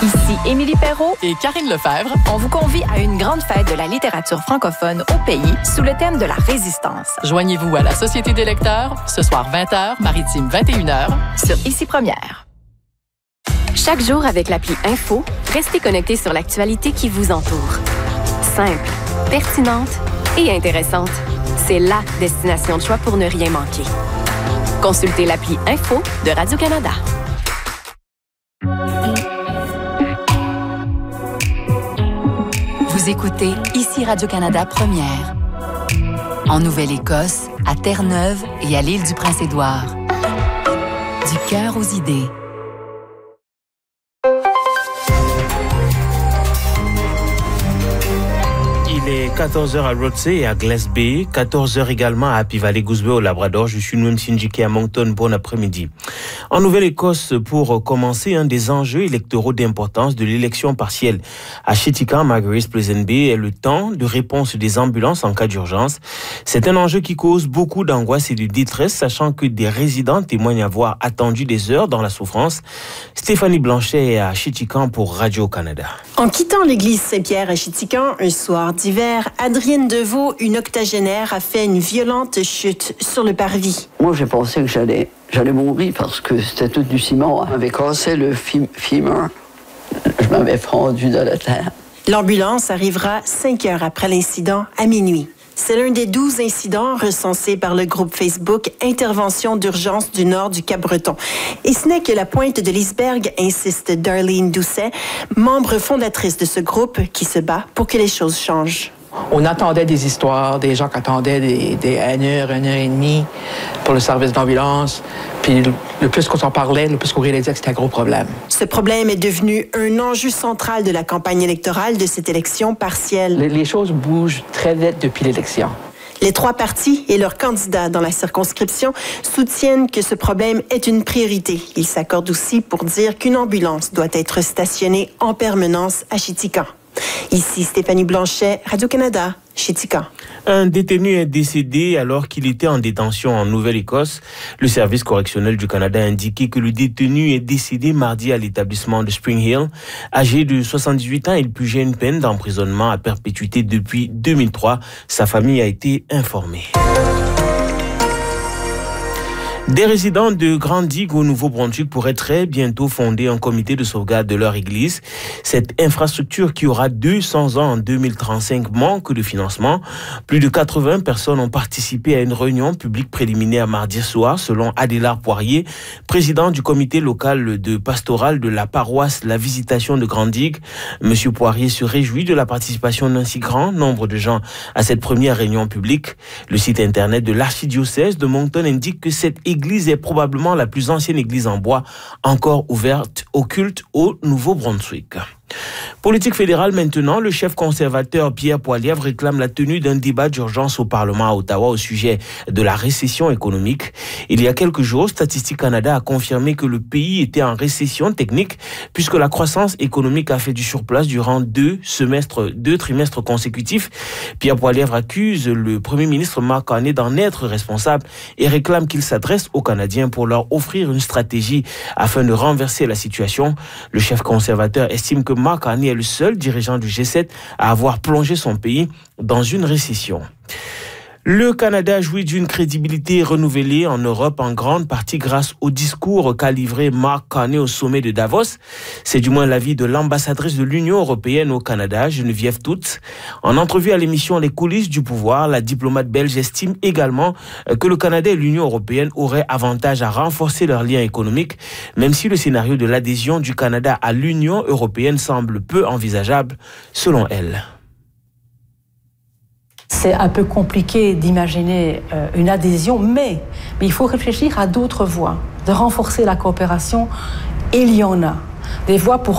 Ici Émilie Perrault et Karine Lefebvre. On vous convie à une grande fête de la littérature francophone au pays sous le thème de la résistance. Joignez-vous à la Société des lecteurs ce soir 20h, Maritime 21h sur Ici Première. Chaque jour avec l'appli Info, restez connectés sur l'actualité qui vous entoure. Simple, pertinente et intéressante. C'est la destination de choix pour ne rien manquer. Consultez l'appli Info de Radio-Canada. Vous écoutez Ici Radio-Canada Première. En Nouvelle-Écosse, à Terre-Neuve et à l'île du Prince-Édouard. Du cœur aux idées. Il est 14h à Rothsay et à Glace Bay, 14h également à Happy Valley Goose Bay au Labrador. Je suis Noem Sinjiki à Moncton. Bon après-midi. En Nouvelle-Écosse, pour commencer, un des enjeux électoraux d'importance de l'élection partielle à Chetika, Margaret Pleasant Bay est le temps de réponse des ambulances en cas d'urgence. C'est un enjeu qui cause beaucoup d'angoisse et de détresse, sachant que des résidents témoignent avoir attendu des heures dans la souffrance. Stéphanie Blanchet est à Chetika pour Radio-Canada. En quittant l'église Saint-Pierre à Chetika, un soir d'hiver, Adrienne Deveau, une octogénaire, a fait une violente chute sur le parvis. Moi, j'ai pensé que j'allais mourir parce que c'était tout du ciment. On m'avait cassé le fémur. Je m'avais fendu de la terre. L'ambulance arrivera 5 heures après l'incident, à minuit. C'est l'un des 12 incidents recensés par le groupe Facebook Intervention d'urgence du nord du Cap-Breton. Et ce n'est que la pointe de l'iceberg, insiste Darlene Doucet, membre fondatrice de ce groupe qui se bat pour que les choses changent. On attendait des histoires, des gens qui attendaient des 1 heure et demie pour le service d'ambulance. Puis le plus qu'on s'en parlait, le plus qu'on réalisait que c'était un gros problème. Ce problème est devenu un enjeu central de la campagne électorale de cette élection partielle. Les choses bougent très vite depuis l'élection. Les 3 partis et leurs candidats dans la circonscription soutiennent que ce problème est une priorité. Ils s'accordent aussi pour dire qu'une ambulance doit être stationnée en permanence à Chetika. Ici Stéphanie Blanchet, Radio-Canada, Chetika. Un détenu est décédé alors qu'il était en détention en Nouvelle-Écosse. Le service correctionnel du Canada a indiqué que le détenu est décédé mardi à l'établissement de Spring Hill. Âgé de 78 ans, il purgeait une peine d'emprisonnement à perpétuité depuis 2003. Sa famille a été informée. Des résidents de Grand-Digue au Nouveau-Brunswick pourraient très bientôt fonder un comité de sauvegarde de leur église. Cette infrastructure qui aura 200 ans en 2035 manque de financement. Plus de 80 personnes ont participé à une réunion publique préliminaire mardi soir, selon Adélard Poirier, président du comité local de pastoral de la paroisse La Visitation de Grand-Digue. Monsieur Poirier se réjouit de la participation d'un si grand nombre de gens à cette première réunion publique. Le site internet de l'archidiocèse de Moncton indique que cette église est probablement la plus ancienne église en bois encore ouverte au culte au Nouveau-Brunswick. Politique fédérale maintenant, le chef conservateur Pierre Poilievre réclame la tenue d'un débat d'urgence au Parlement à Ottawa au sujet de la récession économique. Il y a quelques jours, Statistique Canada a confirmé que le pays était en récession technique puisque la croissance économique a fait du surplace durant 2 trimestres consécutifs. Pierre Poilievre accuse le premier ministre Mark Carney d'en être responsable et réclame qu'il s'adresse aux Canadiens pour leur offrir une stratégie afin de renverser la situation. Le chef conservateur estime que Mark Carney est le seul dirigeant du G7 à avoir plongé son pays dans une récession. Le Canada jouit d'une crédibilité renouvelée en Europe en grande partie grâce au discours qu'a livré Mark Carney au sommet de Davos. C'est du moins l'avis de l'ambassadrice de l'Union européenne au Canada, Geneviève Tout. En entrevue à l'émission Les coulisses du pouvoir, la diplomate belge estime également que le Canada et l'Union européenne auraient avantage à renforcer leurs liens économiques, même si le scénario de l'adhésion du Canada à l'Union européenne semble peu envisageable, selon elle. C'est un peu compliqué d'imaginer une adhésion, mais il faut réfléchir à d'autres voies, de renforcer la coopération. Il y en a des voies pour